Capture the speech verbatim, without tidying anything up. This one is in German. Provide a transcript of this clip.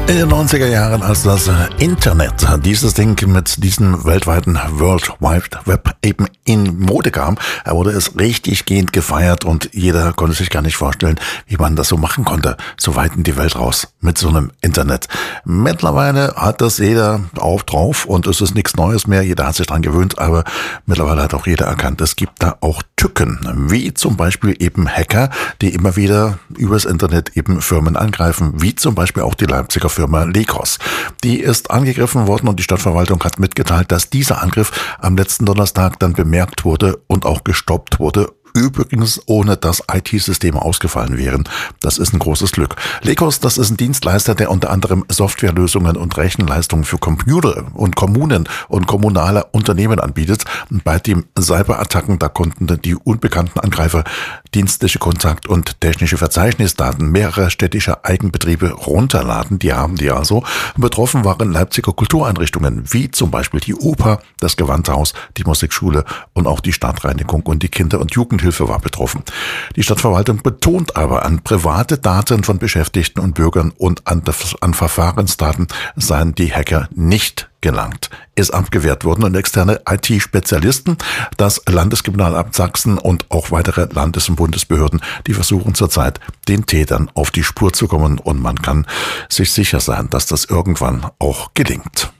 In den neunziger Jahren, als das Internet, dieses Ding mit diesem weltweiten World Wide Web eben in Mode kam, wurde es richtig gehend gefeiert und jeder konnte sich gar nicht vorstellen, wie man das so machen konnte, so weit in die Welt raus mit so einem Internet. Mittlerweile hat das jeder auch drauf und es ist nichts Neues mehr, jeder hat sich dran gewöhnt, aber mittlerweile hat auch jeder erkannt, es gibt da auch Tücken, wie zum Beispiel eben Hacker, die immer wieder übers Internet eben Firmen angreifen, wie zum Beispiel auch die Leipziger Firma Lekos. Die ist angegriffen worden und die Stadtverwaltung hat mitgeteilt, dass dieser Angriff am letzten Donnerstag dann bemerkt wurde und auch gestoppt wurde. Übrigens, ohne dass I T-Systeme ausgefallen wären. Das ist ein großes Glück. Lekos, das ist ein Dienstleister, der unter anderem Softwarelösungen und Rechenleistungen für Computer und Kommunen und kommunale Unternehmen anbietet. Bei den Cyberattacken, da konnten die unbekannten Angreifer dienstliche Kontakt- und technische Verzeichnisdaten mehrerer städtischer Eigenbetriebe runterladen. Die haben die also. Betroffen waren Leipziger Kultureinrichtungen, wie zum Beispiel die Oper, das Gewandhaus, die Musikschule und auch die Stadtreinigung und die Kinder- und Jugendhilfe war betroffen. Die Stadtverwaltung betont aber, an private Daten von Beschäftigten und Bürgern und an, an Verfahrensdaten seien die Hacker nicht gelangt. Ist abgewehrt worden und externe I T-Spezialisten, das Landeskriminalamt Sachsen und auch weitere Landes- und Bundesbehörden, die versuchen zurzeit, den Tätern auf die Spur zu kommen und man kann sich sicher sein, dass das irgendwann auch gelingt.